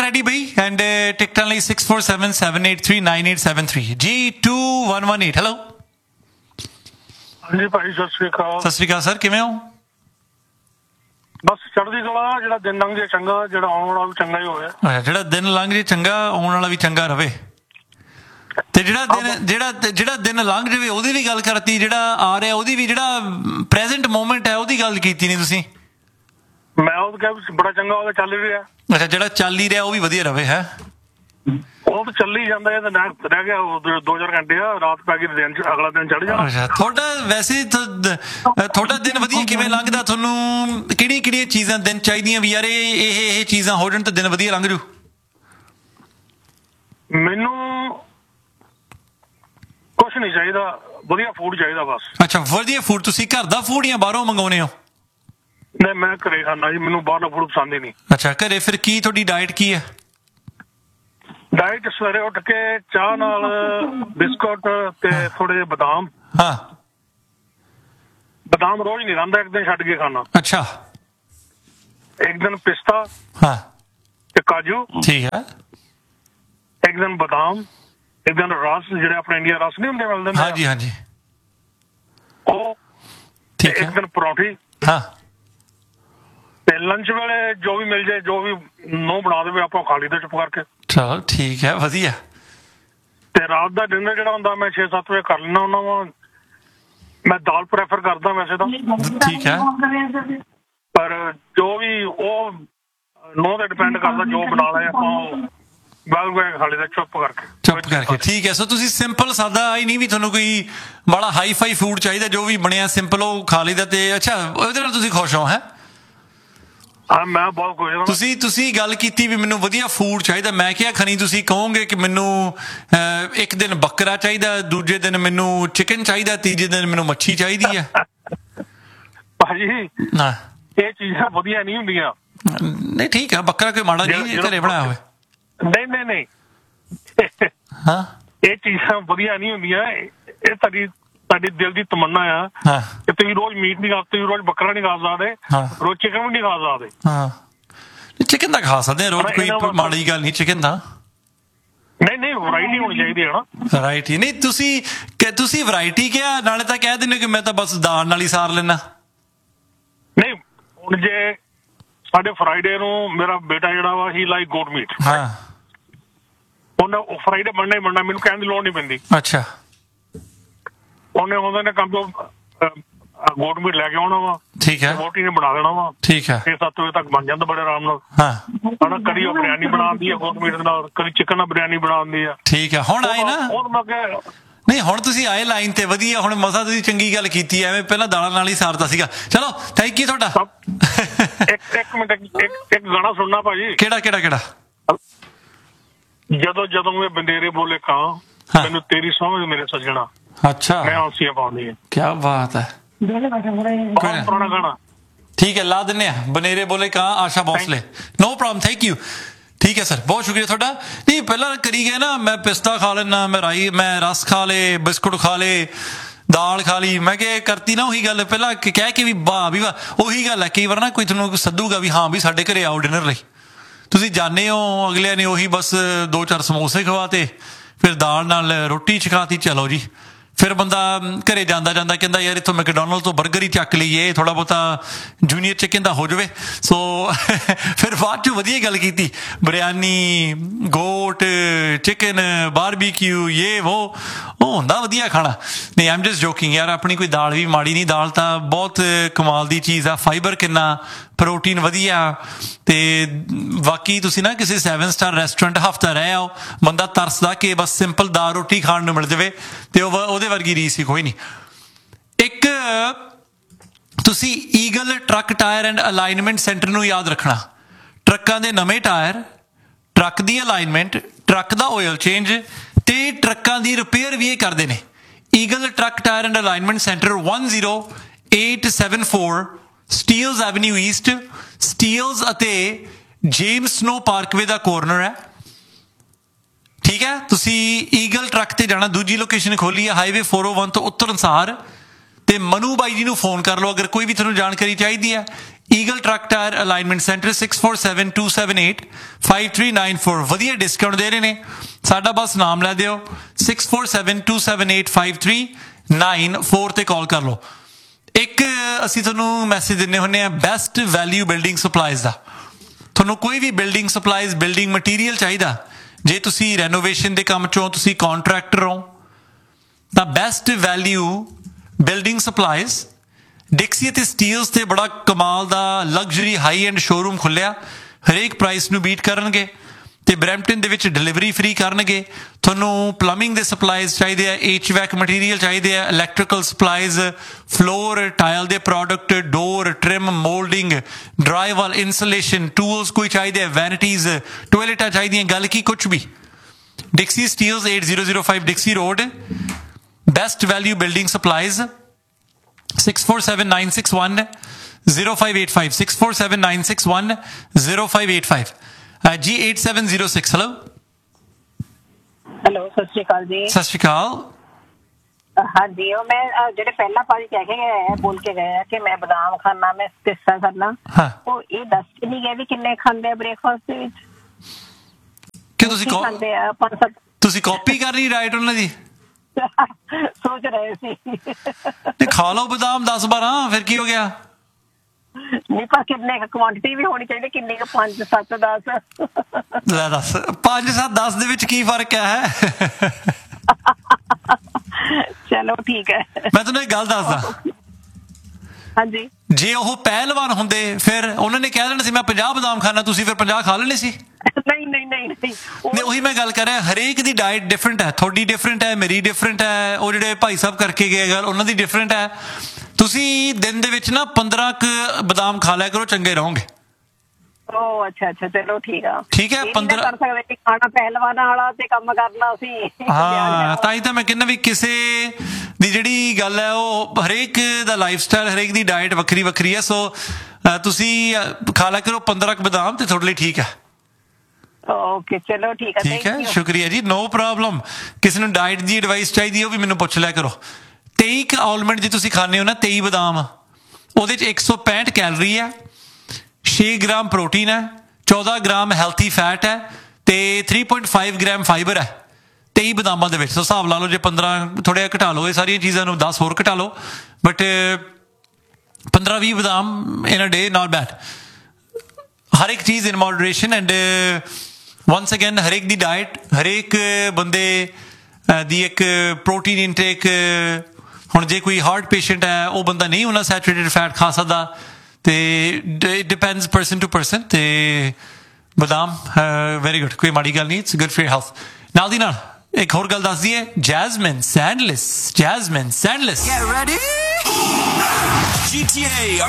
ready ਬਈ and ਟਿਕਟਾਂ ਲਈ 6477839873 G2118 ਹੈਲੋ। ਹਾਂਜੀ ਭਾਈ ਸਤਿ ਸ੍ਰੀ ਅਕਾਲ। ਸਤਿ ਸ਼੍ਰੀ ਅਕਾਲ ਸਰ, ਕਿਵੇਂ ਹੋ? ਬਸ ਚੜ੍ਹਦੀ ਕਲਾ। ਜਿਹੜਾ ਦਿਨ ਲੰਘ ਜੇ ਚੰਗਾ, ਜਿਹੜਾ ਆਉਣ ਵਾਲਾ ਵੀ ਚੰਗਾ ਹੀ ਹੋਵੇ। ਜਿਹੜਾ ਦਿਨ ਲੰਘ ਜੇ ਚੰਗਾ, ਆਉਣ ਵਾਲਾ ਵੀ ਚੰਗਾ ਰਵੇ। ਤੇ ਜਿਹੜਾ ਦਿਨ ਲੰਘ ਜਾਵੇ ਉਹਦੀ ਵੀ ਗੱਲ ਕਰਤੀ, ਜਿਹੜਾ ਆ ਰਿਹਾ ਉਹਦੀ ਵੀ, ਜਿਹੜਾ ਪ੍ਰੈਜ਼ੈਂਟ ਮੂਮੈਂਟ ਹੈ ਉਹਦੀ ਗੱਲ ਕੀਤੀ ਨਹੀਂ ਤੁਸੀਂ। ਮੈਂ ਉਹ ਕਿਹਾ ਬੜਾ ਚੰਗਾ ਉਹਦਾ ਚੱਲ ਰਿਹਾ। ਅੱਛਾ, ਜਿਹੜਾ ਚੱਲ ਹੀ ਰਿਹਾ ਉਹ ਵੀ ਵਧੀਆ ਰਵੇ ਹੈ। ਉਹ ਤਾਂ ਚੱਲੀ ਜਾਂਦਾ ਹੈ, ਰਹਿ ਗਿਆ 2-4 ਘੰਟੇ ਆ, ਰਾਤ ਪੈ ਗਈ, ਦਿਨ ਅਗਲਾ ਦਿਨ ਚੜ੍ਹ ਜਾਣਾ। ਅੱਛਾ, ਤੁਹਾਡਾ ਵੈਸੇ ਤੁਹਾਡਾ ਦਿਨ ਵਧੀਆ ਕਿਵੇਂ ਲੰਘਦਾ? ਤੁਹਾਨੂੰ ਕਿਹੜੀਆਂ ਚੀਜ਼ਾਂ ਦਿਨ ਚਾਹੀਦੀਆਂ ਵੀ ਯਾਰ ਇਹ ਚੀਜ਼ਾਂ ਹੋ ਜਾਣ ਤਾਂ ਦਿਨ ਵਧੀਆ ਲੰਘ ਜੂ? ਮੈਨੂੰ ਕੁਛ ਨਹੀਂ ਚਾਹੀਦਾ, ਵਧੀਆ ਫੂਡ ਚਾਹੀਦਾ ਬਸ। ਅੱਛਾ, ਵਧੀਆ ਫੂਡ। ਤੁਸੀਂ ਘਰ ਦਾ ਫੂਡ ਜਾਂ ਬਾਹਰੋਂ ਮੰਗਾਉਂਦੇ ਹੋ? ਨਹੀਂ, ਮੈਂ ਘਰੇ ਖਾਣਾ ਜੀ, ਮੈਨੂੰ ਬਾਹਰਲਾ ਫੂਡ ਪਸੰਦ ਹੀ ਨਹੀਂ। ਅੱਛਾ, ਘਰੇ ਫਿਰ ਕੀ ਤੁਹਾਡੀ ਡਾਇਟ ਕੀ ਹੈ? ਡਾਇਟ ਸਵੇਰੇ ਉੱਠ ਕੇ ਚਾਹ ਨਾਲ ਬਿਸਕੁਟ ਤੇ ਥੋੜੇ ਜਿਹੇ ਬਦਾਮ। ਹਾਂ, ਬਦਾਮ ਰੋਜ਼ ਨਹੀਂ ਖਾਂਦਾ, ਇੱਕ ਦਿਨ ਛੱਡ ਕੇ ਖਾਣਾ। ਅੱਛਾ, ਇੱਕ ਦਿਨ ਪਿਸਤਾ ਹਾਂ ਤੇ ਕਾਜੂ, ਠੀਕ ਹੈ। ਇੱਕ ਦਿਨ ਬਦਾਮ, ਇੱਕ ਦਿਨ ਰਸ, ਜਿਹੜੇ ਆਪਣੇ ਇੰਡੀਆ ਰਸ ਨਹੀਂ ਹੁੰਦੇ ਮਿਲਦੇ ਨੇ, ਹਾਂਜੀ ਹਾਂਜੀ, ਉਹ। ਠੀਕ ਇੱਕ ਹੈ। ਦਿਨ ਪਰੌਂਠੀ। ਹਾਂ, ਤੇ ਲੰਚ ਵੇਲੇ ਜੋ ਵੀ ਮਿਲ ਜਾਏ, ਜੋ ਵੀ ਨੋ ਬਣਾ ਦੇਵੇ, ਆਪਾਂ ਖਾ ਲਈਦਾ ਚੁੱਪ ਕਰਕੇ। ਚਲੋ ਠੀਕ ਹੈ, ਵਧੀਆ। ਤੇ ਰਾਤ ਦਾ ਡਿਨਰ ਜਿਹੜਾ ਹੁੰਦਾ ਮੈਂ 6-7 ਵਜੇ ਕਰ ਲੈਣਾ ਹੁੰਦਾ ਵਾ। ਮੈਂ ਦਾਲ ਪ੍ਰੈਫਰ ਕਰਦਾ ਵੈਸੇ ਤਾਂ, ਠੀਕ ਹੈ। ਪਰ ਜੋ ਵੀ ਉਹ ਨੋ ਤੇ ਡਿਪੈਂਡ ਕਰਦਾ, ਜੋ ਬਣਾ ਲਿਆ ਆਪਾਂ ਬਾਗ ਖਾ ਲਈਦਾ ਚੁੱਪ ਕਰਕੇ। ਠੀਕ ਹੈ। ਸੋ ਤੁਸੀਂ ਸਿੰਪਲ ਸਾਦਾ ਆਈ ਨਹੀਂ ਵੀ ਤੁਹਾਨੂੰ ਕੋਈ ਬੜਾ ਹਾਈ ਫਾਈ ਫੂਡ ਚਾਹੀਦਾ, ਜੋ ਵੀ ਬਣਿਆ ਸਿੰਪਲ ਉਹ ਖਾ ਲਈਦਾ। ਤੇ ਅੱਛਾ, ਉਹਦੇ ਨਾਲ ਤੁਸੀਂ ਖੁਸ਼ ਹੋ? ਹੈ ਹਾਂ, ਮੈਂ ਬਹੁਤ ਖੁਸ਼ ਹਾਂ। ਤੁਸੀਂ ਗੱਲ ਕੀਤੀ ਵੀ ਮੈਨੂੰ ਵਧੀਆ ਫੂਡ ਚਾਹੀਦਾ, ਮੈਂ ਕਿਹਾ ਖਣੀ ਤੁਸੀਂ ਕਹੋਗੇ ਕਿ ਮੈਨੂੰ ਇੱਕ ਦਿਨ ਬੱਕਰਾ ਚਾਹੀਦਾ, ਦੂਜੇ ਦਿਨ ਮੈਨੂੰ ਚਿਕਨ ਚਾਹੀਦਾ, ਤੀਜੇ ਦਿਨ ਮੈਨੂੰ ਮੱਛੀ ਚਾਹੀਦੀ ਹੈ। ਭਾਜੀ ਇਹ ਚੀਜ਼ਾਂ ਵਧੀਆ ਨਹੀਂ ਹੁੰਦੀਆਂ। ਨਹੀਂ ਠੀਕ ਹੈ, ਬੱਕਰਾ ਕੋਈ ਮਾੜਾ ਨਹੀਂ ਘਰੇ ਬਣਾਇਆ ਹੋਵੇ। ਨਹੀਂ ਹਾਂ, ਇਹ ਚੀਜ਼ਾਂ ਵਧੀਆ ਨਹੀਂ ਹੁੰਦੀਆਂ। ਇਹ ਤੁਹਾਡੀ ਦਿਲ ਦੀ ਤਮੰਨਾ ਆ ਕਿ ਤੁਸੀਂ ਰੋਜ਼ ਮੀਟ ਨਹੀਂ ਖਾ, ਤੁਸੀਂ ਰੋਜ਼ ਬੱਕਰਾ ਨਹੀਂ ਖਾ ਸਕਦੇ, ਰੋਜ਼ ਚਿਕਨ ਵੀ ਨਹੀਂ ਖਾ ਸਕਦੇ। ਹਾਂ, ਚਿਕਨ ਤਾਂ ਖਾ ਸਕਦੇ ਰੋਜ਼, ਕੋਈ ਮਾੜੀ ਗੱਲ ਨਹੀਂ ਚਿਕਨ ਦਾ। ਨਹੀਂ, ਵੈਰਾਈਟੀ ਹੋਣੀ ਚਾਹੀਦੀ ਹੈ ਨਾ। ਵੈਰਾਈਟੀ ਨਹੀਂ, ਤੁਸੀਂ ਵੈਰਾਈਟੀ ਕਿਹਾ, ਨਾਲੇ ਤਾਂ ਕਹਿ ਦਿੰਦੇ ਕਿ ਮੈਂ ਤਾਂ ਬਸ ਦਾਲ ਨਾਲ ਹੀ ਸਾਰ ਲੈਣਾ। ਨਹੀਂ, ਹੁਣ ਜੇ ਸਾਡੇ ਫਰਾਈਡੇ ਨੂੰ ਮੇਰਾ ਬੇਟਾ ਜਿਹੜਾ ਵਾ ਹੀ ਲਾਈਕ ਗੋਟ ਮੀਟ, ਹਾਂ, ਉਹਨੇ ਫਰਾਈਡੇ ਬਣਨਾ ਹੀ ਬਣਨਾ, ਮੈਨੂੰ ਕਹਿਣ ਦੀ ਲੋੜ ਨਹੀਂ ਪੈਂਦੀ। ਅੱਛਾ, ਉਹਨੇ ਕੰਮ ਤੋਂ ਗੋਟ ਮੀਟ ਲੈ ਕੇ ਆਉਣਾ ਵਾ। ਠੀਕ ਹੈ। ਰੋਟੀ ਨੇ ਬਣਾ ਦੇਣਾ ਵਾ। ਠੀਕ ਹੈ। 6-7 ਵਜੇ ਤੱਕ ਬਣ ਜਾਂਦਾ ਬੜੇ ਆਰਾਮ ਨਾਲ। ਹਾਂ, ਕਦੀ ਉਹ ਬਿਰਿਆਨੀ ਬਣਾਉਂਦੀ ਆ ਗੋਟ ਮੀਟ ਦੇ ਨਾਲ, ਕਦੀ ਚਿਕਨ ਨਾਲ ਬਿਰਿਆਨੀ ਬਣਾਉਂਦੀ ਆ। ਠੀਕ ਹੈ। ਹੁਣ ਆਏ ਨਾ, ਨਹੀਂ ਹੁਣ ਤੁਸੀਂ ਆਏ ਲਾਈਨ ਤੇ, ਵਧੀਆ। ਹੁਣ ਮਸਾ ਤੁਸੀਂ ਚੰਗੀ ਗੱਲ ਕੀਤੀ, ਐਵੇਂ ਪਹਿਲਾਂ ਦਾਲਾਂ ਨਾਲ ਹੀ ਸਾਰਦਾ ਸੀਗਾ। ਚਲੋ ਥੈਂਕ ਯੂ ਤੁਹਾਡਾ। ਇੱਕ ਮਿੰਟ, ਇੱਕ ਗਾਣਾ ਸੁਣਨਾ ਭਾਜੀ। ਕਿਹੜਾ? ਜਦੋਂ ਇਹ ਬੰਦੇਰੇ ਬੋਲੇ ਕਾਂ, ਮੈਨੂੰ ਤੇਰੀ ਸਮਝ ਮੇਰੇ ਸੱਜਣਾ। ਅੱਛਾ, ਮੈਂ ਹੌਂਸੀਆਂ ਪਾਉਂਦੀ ਹੈ। ਕੀ ਬਾਤ ਹੈ। ਪੁਰਾਣਾ ਗਾਣਾ। ਠੀਕ ਹੈ, ਲਾ ਦਿੰਨੇ ਆ। ਬਨੇਰੇ ਬੋਲੇ ਕਾਂ, ਆਸ਼ਾ Bhosle. No problem, thank you. ਠੀਕ ਹੈ ਸਰ, ਬਹੁਤ ਸ਼ੁਕਰੀਆ ਤੁਹਾਡਾ। ਨਹੀਂ ਪਹਿਲਾਂ ਕਰੀ ਗਏ ਨਾ, ਮੈਂ ਪਿਸਤਾ ਖਾ ਲੈਣਾ, ਮੈਂ ਰਸ ਖਾ ਲੇ, ਬਿਸਕੁਟ ਖਾ ਲੇ, ਦਾਲ ਖਾ ਲਈ। ਮੈਂ ਕਿਹਾ ਕਰਤੀ ਨਾ ਉਹੀ ਗੱਲ, ਪਹਿਲਾਂ ਕਹਿ ਕੇ ਵੀ ਵਾਹ ਵੀ ਵਾਹ। ਉਹੀ ਗੱਲ ਹੈ, ਕਈ ਵਾਰ ਨਾ ਕੋਈ ਤੁਹਾਨੂੰ ਸੱਦੂਗਾ ਵੀ ਹਾਂ ਵੀ ਸਾਡੇ ਘਰੇ ਆਓ ਡਿਨਰ ਲਈ, ਤੁਸੀਂ ਜਾਂਦੇ ਹੋ, ਅਗਲਿਆਂ ਨੇ ਉਹੀ ਬਸ 2-4 ਸਮੋਸੇ ਖਵਾਤੇ, ਫਿਰ ਦਾਲ ਨਾਲ ਰੋਟੀ ਛਕਾਤੀ, ਚਲੋ ਜੀ। ਫਿਰ ਬੰਦਾ ਘਰੇ ਜਾਂਦਾ ਕਹਿੰਦਾ ਯਾਰ ਇੱਥੋਂ ਮੈਕਡੋਨਲਡ ਤੋਂ 버ਗਰ ਹੀ ਚੱਕ ਲਈਏ, ਥੋੜਾ ਬਹੁਤਾ ਜੂਨੀਅਰ ਚਿਕਨ ਦਾ ਹੋ ਜਾਵੇ। ਸੋ ਫਿਰ ਬਾਅਦ 'ਚ ਵਧੀਆ ਗੱਲ ਕੀਤੀ, ਬਿਰਿਆਨੀ, ਗੋਟ, ਚਿਕਨ, ਬਾਰਬੀਕਿਊ, ਉਹ ਹੁੰਦਾ ਵਧੀਆ ਖਾਣਾ। ਨਹੀਂ, ਆਮ ਜਸਟ ਜੋਕਿੰਗ ਯਾਰ, ਆਪਣੀ ਕੋਈ ਦਾਲ ਵੀ ਮਾੜੀ ਨਹੀਂ। ਦਾਲ ਤਾਂ ਬਹੁਤ ਕਮਾਲ ਦੀ ਚੀਜ਼ ਆ, ਫਾਈਬਰ ਕਿੰਨਾ, ਪ੍ਰੋਟੀਨ ਵਧੀਆ। ਤੇ ਬਾਕੀ ਤੁਸੀਂ ਨਾ ਕਿਸੇ 7 ਸਟਾਰ ਰੈਸਟੋਰੈਂਟ ਹਫ਼ਤਾ ਰਹਿ ਆਓ, ਬੰਦਾ ਤਰਸਦਾ ਕਿ ਬਸ ਸਿੰਪਲ ਦਾਲ ਰੋਟੀ ਖਾਣ ਨੂੰ ਮਿਲ ਜਾਵੇ, ਤੇ ਉਹਦੇ ਵਰਗੀ ਰੀਸ ਹੀ ਕੋਈ ਨਹੀਂ। ਇੱਕ ਤੁਸੀਂ eagle truck tyre and alignment centre ਨੂੰ ਯਾਦ ਰੱਖਣਾ। ਟਰੱਕਾਂ ਦੇ ਨਵੇਂ ਟਾਇਰ, ਟਰੱਕ ਦੀ ਅਲਾਈਨਮੈਂਟ, ਟਰੱਕ ਦਾ ਆਇਲ ਚੇਂਜ ਤੇ ਟਰੱਕਾਂ ਦੀ ਰਿਪੇਅਰ ਵੀ ਇਹ ਕਰਦੇ ਨੇ। Eagle truck tyre and alignment centre 10874 ਸਟੀਲਜ਼ avenue East, ਸਟੀਲਜ਼ ਅਤੇ ਜੇਮਸ ਸਨੋ ਪਾਰਕਵੇ ਦਾ ਕੋਰਨਰ ਹੈ। ਠੀਕ ਹੈ, ਤੁਸੀਂ ਈਗਲ ਟਰੱਕ ਤੇ ਜਾਣਾ। ਦੂਜੀ ਲੋਕੇਸ਼ਨ ਖੋਲੀ ਹੈ ਹਾਈਵੇ 401 ਤੋਂ ਉੱਤਰ ਅਨਸਾਰ। ਤੇ ਮਨੂ ਬਾਈ ਜੀ ਨੂੰ ਫੋਨ ਕਰ ਲਓ ਅਗਰ ਕੋਈ ਵੀ ਤੁਹਾਨੂੰ ਜਾਣਕਾਰੀ ਚਾਹੀਦੀ ਹੈ। Eagle truck tyre alignment centre 6472785394 ਵਧੀਆ ਡਿਸਕਾਊਂਟ ਦੇ ਰਹੇ ਨੇ ਸਾਡਾ ਬਸ ਨਾਮ ਲੈ ਦਿਓ 6472785394 ਤੇ ਕਾਲ ਕਰ ਲਓ ਇੱਕ ਅਸੀਂ ਤੁਹਾਨੂੰ ਮੈਸੇਜ ਦਿੰਦੇ ਹੁੰਦੇ ਆ ਬੈਸਟ ਵੈਲਿਊ ਬਿਲਡਿੰਗ ਸਪਲਾਈਜ਼ ਦਾ ਤੁਹਾਨੂੰ ਕੋਈ ਵੀ ਬਿਲਡਿੰਗ ਸਪਲਾਈਜ਼ ਬਿਲਡਿੰਗ ਮਟੀਰੀਅਲ ਚਾਹੀਦਾ ਜੇ ਤੁਸੀਂ ਰੈਨੋਵੇਸ਼ਨ ਦੇ ਕੰਮ ਚੋਂ ਤੁਸੀਂ ਕੰਟਰੈਕਟਰ ਹੋ ਤਾਂ ਬੈਸਟ ਵੈਲਿਊ ਬਿਲਡਿੰਗ ਸਪਲਾਈਜ਼ ਡਿਕਸੀ ਅਤੇ ਸਟੀਲਸ ਤੇ ਬੜਾ ਕਮਾਲ ਦਾ ਲਗਜ਼ਰੀ ਹਾਈ ਐਂਡ ਸ਼ੋਰੂਮ ਖੁੱਲਿਆ ਹਰੇਕ ਪ੍ਰਾਈਸ ਨੂੰ ਬੀਟ ਕਰਨਗੇ ਤੇ ਬਰੈਂਪਟਨ ਦੇ ਵਿੱਚ ਡਿਲੀਵਰੀ ਫ੍ਰੀ ਕਰਨਗੇ ਤੁਹਾਨੂੰ ਪਲੰਬਿੰਗ ਦੇ ਸਪਲਾਈਜ਼ ਚਾਹੀਦੇ ਆ HVAC ਮਟੀਰੀਅਲ ਚਾਹੀਦੇ ਆ ਇਲੈਕਟ੍ਰੀਕਲ ਸਪਲਾਈਜ਼ ਫਲੋਰ ਟਾਇਲ ਦੇ ਪ੍ਰੋਡਕਟ ਡੋਰ ਟ੍ਰਿਮ ਮੋਲਡਿੰਗ ਡਰਾਈਵਾਲ ਇਨਸੂਲੇਸ਼ਨ ਟੂਲਸ ਕੋਈ ਚਾਹੀਦੇ ਆ ਵੈਨਿਟੀਜ਼ ਟੋਇਲਟਾਂ ਚਾਹੀਦੀਆਂ ਗੱਲ ਕੀ ਕੁਛ ਵੀ ਡਿਕਸੀ Steeles 8005 ਡਿਕਸੀ road best value building supplies 647961 0585 647961 0585 ਜੀ 8706 ਹੈਲੋ ਸਤਿ ਸ਼੍ਰੀ ਅਕਾਲ ਜੀ ਸਤਿ ਸ਼੍ਰੀ ਅਕਾਲ ਹਾਂਜੀ ਉਹ ਮੈਂ ਜਿਹੜੇ ਪਹਿਲਾਂ ਭਾਜੀ ਕਹਿ ਕੇ ਗਏ ਆ ਬੋਲ ਕੇ ਗਏ ਆ ਕਿ ਮੈਂ ਬਦਾਮ ਖਾਣਾ ਮੈਂ ਪਿਸਤਾ ਖਾਣਾ ਉਹ ਇਹ ਦੱਸ ਕੇ ਨਹੀਂ ਗਏ ਵੀ ਕਿੰਨੇ ਖਾਂਦੇ ਆ ਬ੍ਰੇਕਫਾਸਟ ਦੇ ਵਿੱਚ ਕਿ ਤੁਸੀਂ ਖਾਂਦੇ ਆ ਤੁਸੀਂ ਕਾਪੀ ਕਰ ਰਹੀ ਰਾਈਟ ਉਹਨਾਂ ਦੀ ਸੋਚ ਰਹੇ ਸੀ ਤੇ ਖਾ ਲਓ ਬਦਾਮ 10-12 ਫਿਰ ਕੀ ਹੋ ਗਿਆ ਨਹੀਂ ਪਰ ਕਿੰਨੇ ਕੁਆਂਟੀਟੀ ਵੀ ਹੋਣੀ ਚਾਹੀਦੀ ਕਿੰਨੀ 5 7 10 ਲੈ ਦੱਸ 5 7 10 ਦੇ ਵਿੱਚ ਕੀ ਫਰਕ ਹੈ ਚਲੋ ਠੀਕ ਹੈ ਮੈਂ ਤੁਹਾਨੂੰ ਇੱਕ ਗੱਲ ਦੱਸਦਾ ਹਾਂਜੀ ਜੇ ਉਹ ਪਹਿਲਵਾਨ ਹੁੰਦੇ ਫਿਰ ਉਹਨਾਂ ਨੇ ਕਹਿ ਦੇਣਾ ਸੀ ਮੈਂ 50 ਬਦਾਮ ਖਾਣਾ ਤੁਸੀਂ ਫਿਰ 50 ਖਾ ਲੈਣੇ ਸੀ ਨਹੀਂ ਉਹੀ ਮੈਂ ਗੱਲ ਕਰ ਰਿਹਾ ਹਰੇਕ ਦੀ ਡਾਇਟ ਡਿਫਰੈਂਟ ਹੈ ਤੁਹਾਡੀ ਡਿਫਰੈਂਟ ਹੈ ਮੇਰੀ ਡਿਫਰੈਂਟ ਹੈ ਉਹ ਜਿਹੜੇ ਭਾਈ ਸਾਹਿਬ ਕਰਕੇ ਗਏ ਗੱਲ ਉਹਨਾਂ ਦੀ ਡਿਫਰੈਂਟ ਹੈ ਤੁਸੀਂ ਦਿਨ ਦੇ ਵਿੱਚ ਨਾ 15 ਬਦਾਮ ਖਾ ਲਿਆ ਕਰੋ ਚੰਗੇ ਰਹੋਗੇ ਉਹ ਅੱਛਾ ਚਲੋ ਠੀਕ ਆ ਠੀਕ ਹੈ 15 ਕਰ ਸਕਦੇ ਕਿ ਖਾਣਾ ਪਹਿਲਵਾਨਾਂ ਵਾਲਾ ਤੇ ਕੰਮ ਕਰਨਾ ਸੀ ਹਾਂ ਤਾਂ ਹੀ ਤਾਂ ਮੈਂ ਕਹਿੰਦਾ ਵੀ ਕਿਸੇ ਦੀ ਜਿਹੜੀ ਗੱਲ ਹੈ ਉਹ ਹਰੇਕ ਦਾ ਲਾਈਫ ਸਟਾਈਲ ਹਰੇਕ ਦੀ ਡਾਇਟ ਵੱਖਰੀ ਵੱਖਰੀ ਹੈ ਸੋ ਤੁਸੀਂ ਖਾ ਲਿਆ ਕਰੋ 15 ਬਦਾਮ ਤੇ ਤੁਹਾਡੇ ਲਈ ਠੀਕ ਹੈ ਓਕੇ ਚਲੋ ਠੀਕ ਹੈ ਸ਼ੁਕਰੀਆ ਜੀ ਨੋ ਪ੍ਰੋਬਲਮ ਕਿਸੇ ਨੂੰ ਡਾਈਟ ਦੀ ਐਡਵਾਈਸ ਚਾਹੀਦੀ ਉਹ ਵੀ ਮੈਨੂੰ ਪੁੱਛ ਲਿਆ ਕਰੋ 23 ਆਲਮੰਡ ਜੇ ਤੁਸੀਂ ਖਾਣੇ ਹੋ ਨਾ 23 ਬਦਾਮ ਉਹਦੇ ਚ 165 ਕੈਲਰੀ ਹੈ 6 ਗ੍ਰਾਮ ਪ੍ਰੋਟੀਨ ਹੈ 14 ਗ੍ਰਾਮ ਹੈਲਥੀ ਫੈਟ ਹੈ ਤੇ 3.5 ਗ੍ਰਾਮ ਫਾਈਬਰ ਹੈ 23 ਬਦਾਮਾਂ ਦੇ ਵਿੱਚ ਹਿਸਾਬ ਲਾ ਲਓ ਜੇ 15 ਥੋੜ੍ਹਾ ਘਟਾ ਲਓ ਇਹ ਸਾਰੀਆਂ ਚੀਜ਼ਾਂ ਨੂੰ 10 ਹੋਰ ਘਟਾ ਲਓ ਬਟ 15-20 ਬਦਾਮ ਇਨ ਅ ਡੇ ਨਾਟ ਬੈਡ ਹਰ ਇੱਕ ਚੀਜ਼ ਇਨ ਮੋਡਰੇਸ਼ਨ ਐਂਡ once again ਹਰੇਕ ਦੀ ਡਾਇਟ ਹਰੇਕ ਬੰਦੇ ਦੀ ਇੱਕ ਪ੍ਰੋਟੀਨ ਇਨਟੇਕ ਹੁਣ ਜੇ ਕੋਈ ਹਾਰਟ ਪੇਸ਼ੈਂਟ ਹੈ ਉਹ ਬੰਦਾ ਨਹੀਂ ਉਹਨਾਂ ਸੈਚੂਰੇਟਡ ਫੈਟ ਖਾ ਸਕਦਾ ਤੇ it depends person to person ਤੇ ਬਦਾਮ ਵੈਰੀ ਗੁੱਡ ਕੋਈ ਮਾੜੀ ਗੱਲ ਨਹੀਂ ਇਟਸ ਗੁੱਡ ਫॉर ਹੈਲਥ ਨਾਲ ਦੀ ਨਾਲ ਇੱਕ ਹੋਰ ਗੱਲ ਦੱਸ ਦਈਏ ਜੈਸਮਿਨ ਸੈਂਡਲਿਸ Get ready. GTA,